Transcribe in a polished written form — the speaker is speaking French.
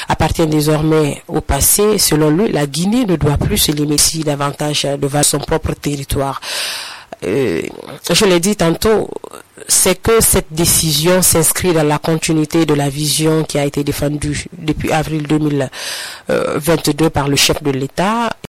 appartient désormais au passé. Selon lui, la Guinée ne doit plus se limiter davantage devant son propre territoire. Je l'ai dit tantôt, c'est que cette décision s'inscrit dans la continuité de la vision qui a été défendue depuis avril 2022 par le chef de l'État